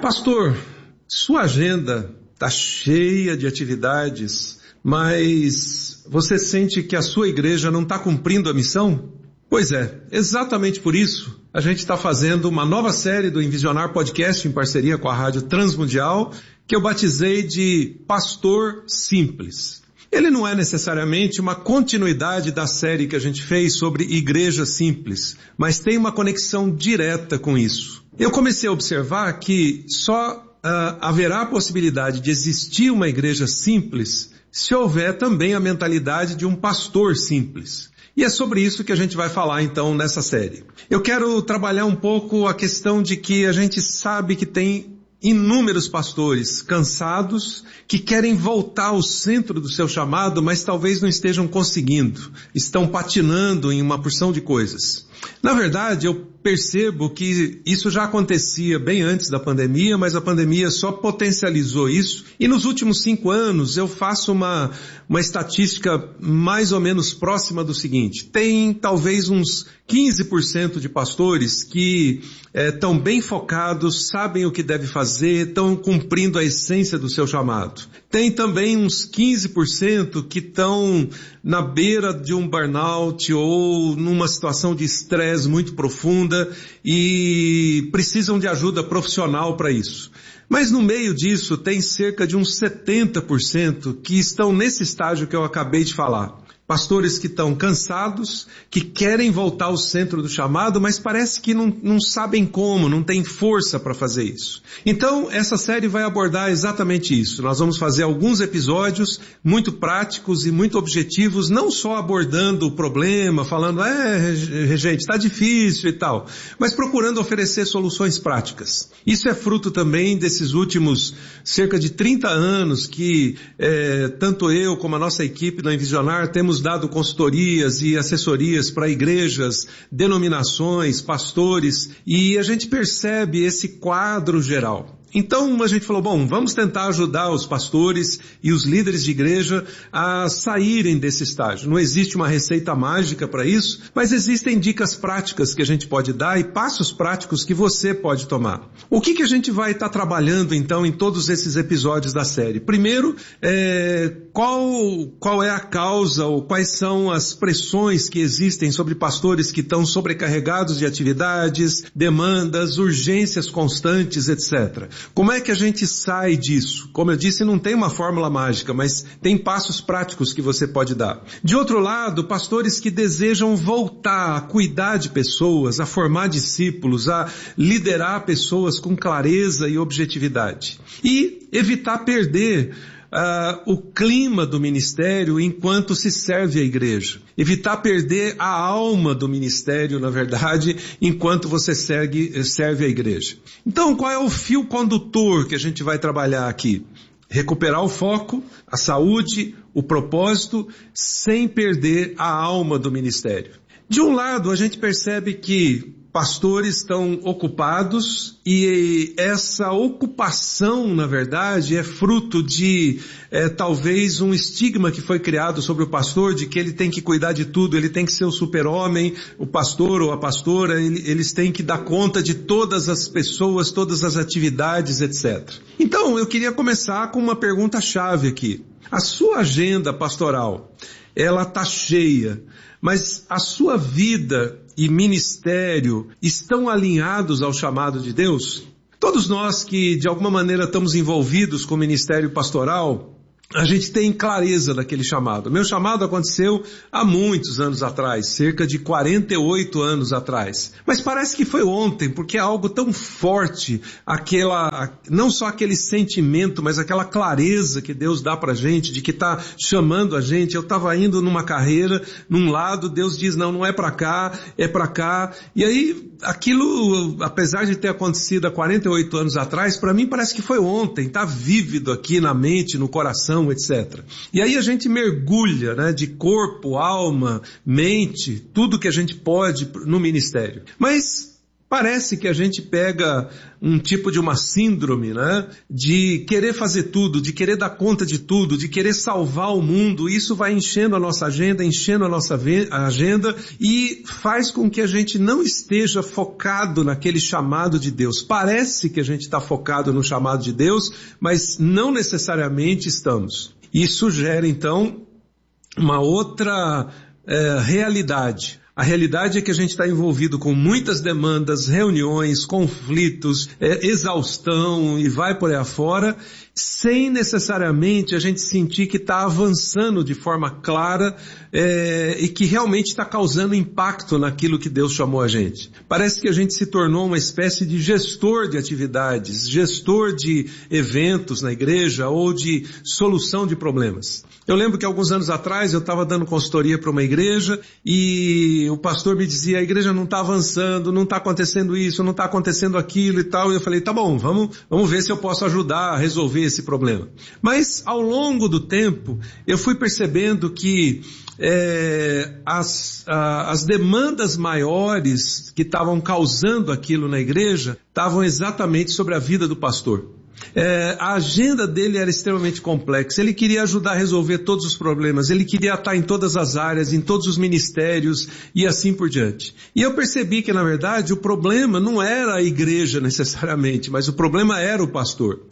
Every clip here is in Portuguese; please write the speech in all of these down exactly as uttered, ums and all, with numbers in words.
Pastor, sua agenda está cheia de atividades, mas você sente que a sua igreja não está cumprindo a missão? Pois é, exatamente por isso a gente está fazendo uma nova série do Envisionar Podcast em parceria com a Rádio Transmundial, que eu batizei de Pastor Simples. Ele não é necessariamente uma continuidade da série que a gente fez sobre Igreja Simples, mas tem uma conexão direta com isso. Eu comecei a observar que só uh, haverá a possibilidade de existir uma igreja simples se houver também a mentalidade de um pastor simples. E é sobre isso que a gente vai falar então nessa série. Eu quero trabalhar um pouco a questão de que a gente sabe que tem inúmeros pastores cansados que querem voltar ao centro do seu chamado, mas talvez não estejam conseguindo, estão patinando em uma porção de coisas. Na verdade, eu percebo que isso já acontecia bem antes da pandemia, mas a pandemia só potencializou isso. E nos últimos cinco anos eu faço uma, uma estatística mais ou menos próxima do seguinte: tem talvez uns quinze por cento de pastores que estão é, bem focados, sabem o que deve fazer, estão cumprindo a essência do seu chamado. Tem também uns quinze por cento que estão na beira de um burnout ou numa situação de estresse muito profunda e precisam de ajuda profissional para isso. Mas no meio disso tem cerca de uns setenta por cento que estão nesse estágio que eu acabei de falar. Pastores que estão cansados, que querem voltar ao centro do chamado, mas parece que não, não sabem como, não tem força para fazer isso. Então, essa série vai abordar exatamente isso. Nós vamos fazer alguns episódios muito práticos e muito objetivos, não só abordando o problema, falando, é, gente, está difícil e tal, mas procurando oferecer soluções práticas. Isso é fruto também desses últimos cerca de trinta anos que é, tanto eu como a nossa equipe da Envisionar temos dado consultorias e assessorias para igrejas, denominações, pastores, e a gente percebe esse quadro geral. Então a gente falou, bom, vamos tentar ajudar os pastores e os líderes de igreja a saírem desse estágio. Não existe uma receita mágica para isso, mas existem dicas práticas que a gente pode dar e passos práticos que você pode tomar. O que que a gente vai estar trabalhando então em todos esses episódios da série? Primeiro, é, qual, qual é a causa ou quais são as pressões que existem sobre pastores que estão sobrecarregados de atividades, demandas, urgências constantes, etcétera. Como é que a gente sai disso? Como eu disse, não tem uma fórmula mágica, mas tem passos práticos que você pode dar. De outro lado, pastores que desejam voltar a cuidar de pessoas, a formar discípulos, a liderar pessoas com clareza e objetividade. E evitar perder Uh, o clima do ministério enquanto se serve a igreja. Evitar perder a alma do ministério, na verdade, enquanto você segue, serve a igreja. Então, qual é o fio condutor que a gente vai trabalhar aqui? Recuperar o foco, a saúde, o propósito, sem perder a alma do ministério. De um lado, a gente percebe que pastores estão ocupados e essa ocupação, na verdade, é fruto de é, talvez um estigma que foi criado sobre o pastor de que ele tem que cuidar de tudo, ele tem que ser o super-homem, o pastor ou a pastora, ele, eles têm que dar conta de todas as pessoas, todas as atividades, etcétera. Então, eu queria começar com uma pergunta-chave aqui. A sua agenda pastoral, ela está cheia, mas a sua vida e ministério estão alinhados ao chamado de Deus? Todos nós que de alguma maneira estamos envolvidos com o ministério pastoral, a gente tem clareza daquele chamado. Meu chamado aconteceu há muitos anos atrás, cerca de quarenta e oito anos atrás. Mas parece que foi ontem, porque é algo tão forte, aquela, não só aquele sentimento, mas aquela clareza que Deus dá pra gente, de que está chamando a gente. Eu estava indo numa carreira, num lado, Deus diz, não, não é pra cá, é pra cá. E aí, aquilo, apesar de ter acontecido há quarenta e oito anos atrás, para mim parece que foi ontem, está vívido aqui na mente, no coração, etcétera. E aí a gente mergulha, né, de corpo, alma, mente, tudo que a gente pode no ministério. Mas Parece que a gente pega um tipo de uma síndrome, né? De querer fazer tudo, de querer dar conta de tudo, de querer salvar o mundo. Isso vai enchendo a nossa agenda, enchendo a nossa agenda e faz com que a gente não esteja focado naquele chamado de Deus. Parece que a gente está focado no chamado de Deus, mas não necessariamente estamos. Isso gera, então, uma outra é, realidade. A realidade é que a gente está envolvido com muitas demandas, reuniões, conflitos, é, exaustão e vai por aí afora, sem necessariamente a gente sentir que está avançando de forma clara é, e que realmente está causando impacto naquilo que Deus chamou a gente. Parece que a gente se tornou uma espécie de gestor de atividades, gestor de eventos na igreja ou de solução de problemas. Eu lembro que alguns anos atrás eu estava dando consultoria para uma igreja e o pastor me dizia, a igreja não está avançando, não está acontecendo isso, não está acontecendo aquilo e tal. E eu falei, tá bom, vamos, vamos ver se eu posso ajudar a resolver esse problema. Mas ao longo do tempo eu fui percebendo que é, as, a, as demandas maiores que estavam causando aquilo na igreja estavam exatamente sobre a vida do pastor. É, a agenda dele era extremamente complexa, ele queria ajudar a resolver todos os problemas, ele queria estar em todas as áreas, em todos os ministérios e assim por diante. E eu percebi que na verdade o problema não era a igreja necessariamente, mas o problema era o pastor.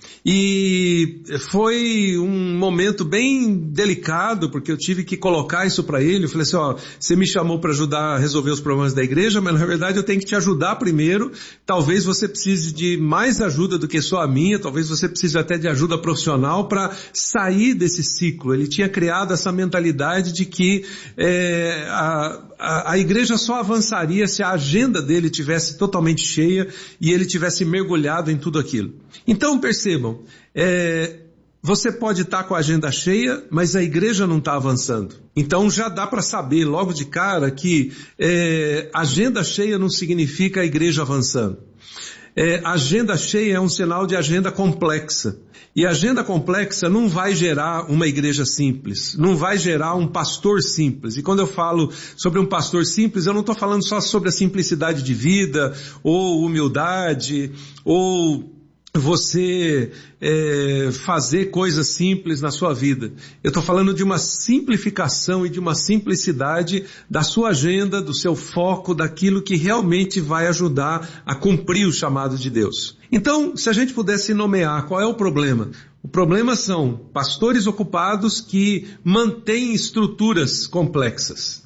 E foi um momento bem delicado, porque eu tive que colocar isso para ele. Eu falei assim, ó, você me chamou para ajudar a resolver os problemas da igreja, mas na verdade eu tenho que te ajudar primeiro. Talvez você precise de mais ajuda do que só a minha, talvez você precise até de ajuda profissional para sair desse ciclo. Ele tinha criado essa mentalidade de que é, a, a, a igreja só avançaria se a agenda dele tivesse totalmente cheia e ele tivesse mergulhado em tudo aquilo. Então percebam, é, você pode estar com a agenda cheia, mas a igreja não está avançando. Então já dá para saber logo de cara que é, agenda cheia não significa a igreja avançando. É, agenda cheia é um sinal de agenda complexa. E agenda complexa não vai gerar uma igreja simples, não vai gerar um pastor simples. E quando eu falo sobre um pastor simples, eu não estou falando só sobre a simplicidade de vida, ou humildade, ou você é, fazer coisas simples na sua vida. Eu estou falando de uma simplificação e de uma simplicidade da sua agenda, do seu foco, daquilo que realmente vai ajudar a cumprir o chamado de Deus. Então, se a gente pudesse nomear qual é o problema? O problema são pastores ocupados que mantêm estruturas complexas.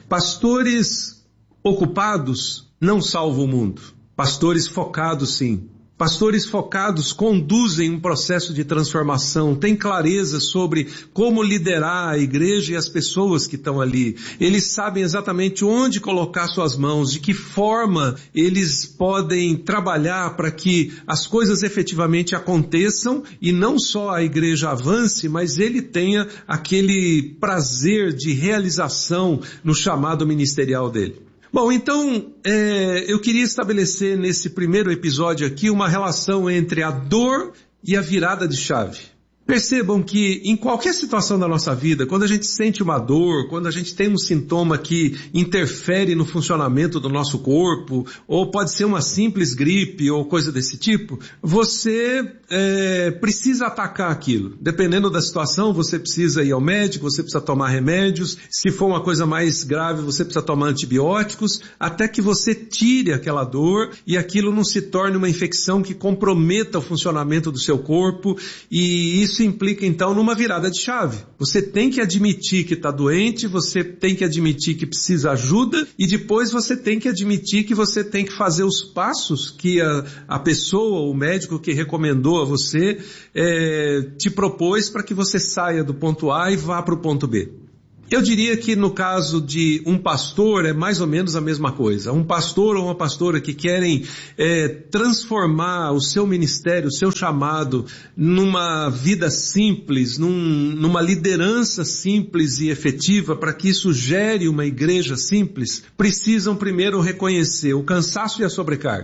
Pastores ocupados não salvam o mundo. Pastores focados, sim. Pastores focados conduzem um processo de transformação, têm clareza sobre como liderar a igreja e as pessoas que estão ali. Eles sabem exatamente onde colocar suas mãos, de que forma eles podem trabalhar para que as coisas efetivamente aconteçam e não só a igreja avance, mas ele tenha aquele prazer de realização no chamado ministerial dele. Bom, então, é, eu queria estabelecer nesse primeiro episódio aqui uma relação entre a dor e a virada de chave. Percebam que em qualquer situação da nossa vida, quando a gente sente uma dor, quando a gente tem um sintoma que interfere no funcionamento do nosso corpo, ou pode ser uma simples gripe ou coisa desse tipo, você é, precisa atacar aquilo. Dependendo da situação, você precisa ir ao médico, você precisa tomar remédios. Se for uma coisa mais grave, você precisa tomar antibióticos, até que você tire aquela dor e aquilo não se torne uma infecção que comprometa o funcionamento do seu corpo, e isso Isso implica então numa virada de chave. Você tem que admitir que está doente, você tem que admitir que precisa ajuda e depois você tem que admitir que você tem que fazer os passos que a, a pessoa, o médico que recomendou a você, é, te propôs para que você saia do ponto A e vá para o ponto B. Eu diria que no caso de um pastor é mais ou menos a mesma coisa. Um pastor ou uma pastora que querem é, transformar o seu ministério, o seu chamado numa vida simples, num, numa liderança simples e efetiva, para que isso gere uma igreja simples, precisam primeiro reconhecer o cansaço e a sobrecarga.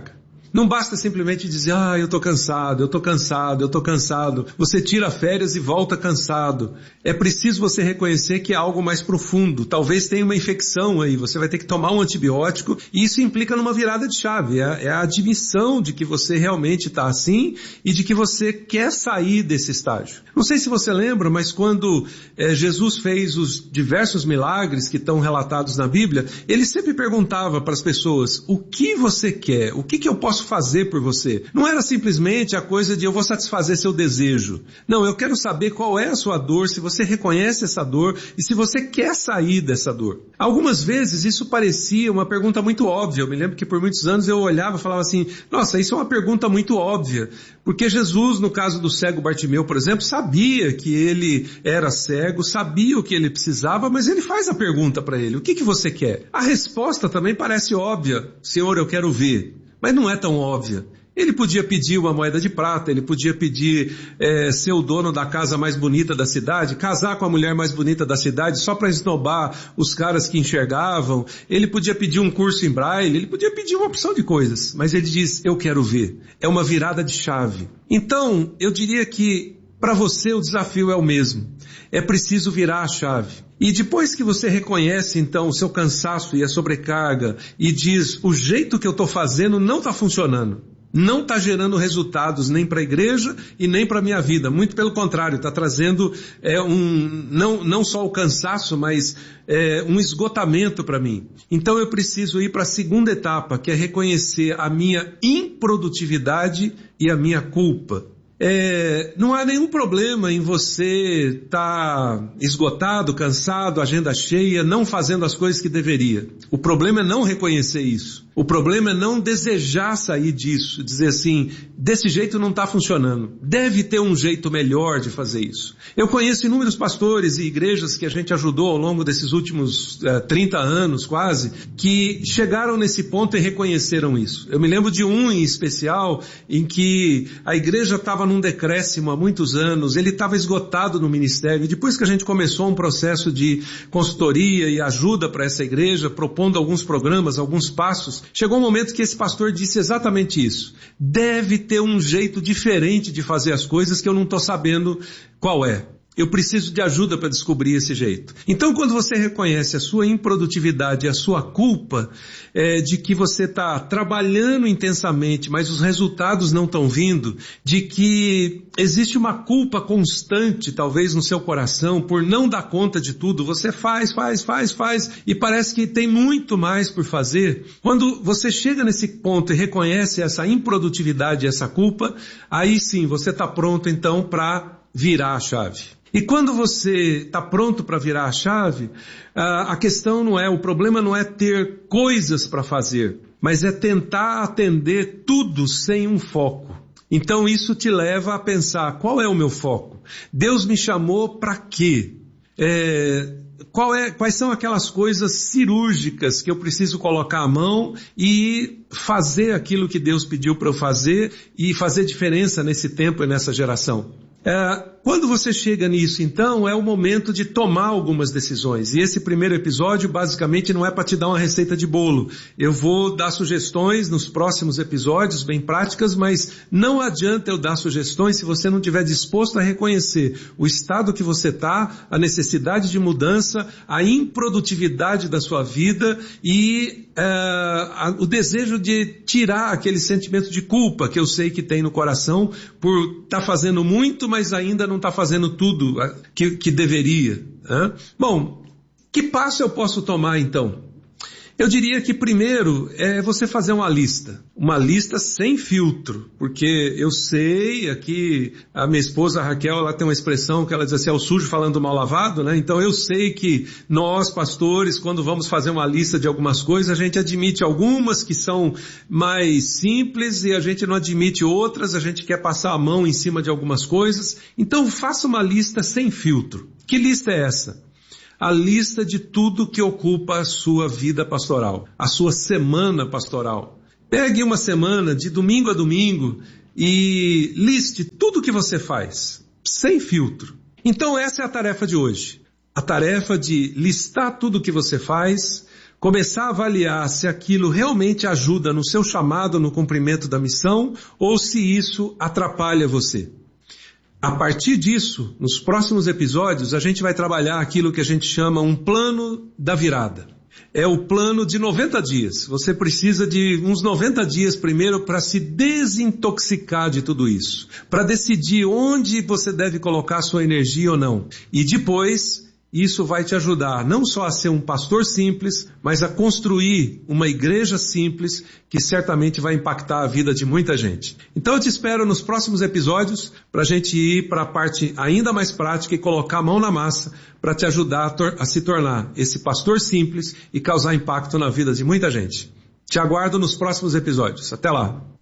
Não basta simplesmente dizer, ah, eu estou cansado, eu estou cansado, eu estou cansado. Você tira férias e volta cansado. É preciso você reconhecer que é algo mais profundo. Talvez tenha uma infecção aí, você vai ter que tomar um antibiótico e isso implica numa virada de chave. É, é a admissão de que você realmente está assim e de que você quer sair desse estágio. Não sei se você lembra, mas quando é, Jesus fez os diversos milagres que estão relatados na Bíblia, ele sempre perguntava para as pessoas, o que você quer? O que, que eu posso fazer por você? Não era simplesmente a coisa de eu vou satisfazer seu desejo. Não, eu quero saber qual é a sua dor, se você reconhece essa dor e se você quer sair dessa dor. Algumas vezes isso parecia uma pergunta muito óbvia. Eu me lembro que por muitos anos eu olhava e falava assim, nossa, isso é uma pergunta muito óbvia. Porque Jesus, no caso do cego Bartimeu, por exemplo, sabia que ele era cego, sabia o que ele precisava, mas ele faz a pergunta para ele, o que, que você quer? A resposta também parece óbvia, Senhor, eu quero ver, mas não é tão óbvia. Ele podia pedir uma moeda de prata, ele podia pedir é, ser o dono da casa mais bonita da cidade, casar com a mulher mais bonita da cidade só para esnobar os caras que enxergavam, ele podia pedir um curso em braille, ele podia pedir uma opção de coisas, mas ele diz, eu quero ver. É uma virada de chave. Então, eu diria que para você o desafio é o mesmo. É preciso virar a chave. E depois que você reconhece então o seu cansaço e a sobrecarga e diz, o jeito que eu estou fazendo não está funcionando. Não está gerando resultados nem para a igreja e nem para a minha vida. Muito pelo contrário, está trazendo é, um, não, não só o cansaço, mas é, um esgotamento para mim. Então eu preciso ir para a segunda etapa, que é reconhecer a minha improdutividade e a minha culpa. É, não há nenhum problema em você estar tá esgotado, cansado, agenda cheia, não fazendo as coisas que deveria. O problema é não reconhecer isso. O problema é não desejar sair disso, dizer assim, desse jeito não está funcionando. Deve ter um jeito melhor de fazer isso. Eu conheço inúmeros pastores e igrejas que a gente ajudou ao longo desses últimos eh, trinta anos quase, que chegaram nesse ponto e reconheceram isso. Eu me lembro de um em especial em que a igreja estava num decréscimo há muitos anos, ele estava esgotado no ministério, e depois que a gente começou um processo de consultoria e ajuda para essa igreja, propondo alguns programas, alguns passos, chegou um momento que esse pastor disse exatamente isso. Deve ter um jeito diferente de fazer as coisas que eu não estou sabendo qual é. Eu preciso de ajuda para descobrir esse jeito. Então, quando você reconhece a sua improdutividade e a sua culpa é, de que você está trabalhando intensamente, mas os resultados não estão vindo, de que existe uma culpa constante, talvez, no seu coração, por não dar conta de tudo, você faz, faz, faz, faz, e parece que tem muito mais por fazer. Quando você chega nesse ponto e reconhece essa improdutividade e essa culpa, aí sim, você está pronto, então, para virar a chave. E quando você está pronto para virar a chave, a questão não é, o problema não é ter coisas para fazer, mas é tentar atender tudo sem um foco. Então isso te leva a pensar, qual é o meu foco? Deus me chamou para quê? É, qual é, quais são aquelas coisas cirúrgicas que eu preciso colocar a mão e fazer aquilo que Deus pediu para eu fazer e fazer diferença nesse tempo e nessa geração? É, quando você chega nisso, então, é o momento de tomar algumas decisões. E esse primeiro episódio, basicamente, não é para te dar uma receita de bolo. Eu vou dar sugestões nos próximos episódios, bem práticas, mas não adianta eu dar sugestões se você não estiver disposto a reconhecer o estado que você está, a necessidade de mudança, a improdutividade da sua vida e é, a, o desejo de tirar aquele sentimento de culpa que eu sei que tem no coração por estar tá fazendo muito, mas ainda não está fazendo tudo que, que deveria. Né? Bom, que passo eu posso tomar então? Eu diria que primeiro é você fazer uma lista, uma lista sem filtro, porque eu sei, aqui a minha esposa Raquel, ela tem uma expressão que ela diz assim, é o sujo falando mal lavado, né? Então eu sei que nós pastores, quando vamos fazer uma lista de algumas coisas, a gente admite algumas que são mais simples e a gente não admite outras, a gente quer passar a mão em cima de algumas coisas. Então faça uma lista sem filtro. Que lista é essa? A lista de tudo que ocupa a sua vida pastoral, a sua semana pastoral. Pegue uma semana de domingo a domingo e liste tudo que você faz, sem filtro. Então essa é a tarefa de hoje. A tarefa de listar tudo que você faz, começar a avaliar se aquilo realmente ajuda no seu chamado, no cumprimento da missão, ou se isso atrapalha você. A partir disso, nos próximos episódios, a gente vai trabalhar aquilo que a gente chama um plano da virada. É o plano de noventa dias. Você precisa de uns noventa dias primeiro para se desintoxicar de tudo isso, para decidir onde você deve colocar a sua energia ou não. E depois, isso vai te ajudar não só a ser um pastor simples, mas a construir uma igreja simples que certamente vai impactar a vida de muita gente. Então eu te espero nos próximos episódios para a gente ir para a parte ainda mais prática e colocar a mão na massa para te ajudar a, tor- a se tornar esse pastor simples e causar impacto na vida de muita gente. Te aguardo nos próximos episódios. Até lá!